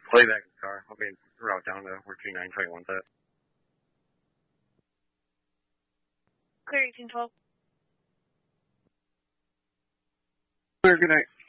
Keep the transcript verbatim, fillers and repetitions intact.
Play back in the car. I'll be en route down to where G nine twenty-one's at. Clear eighteen twelve. Clear, good night.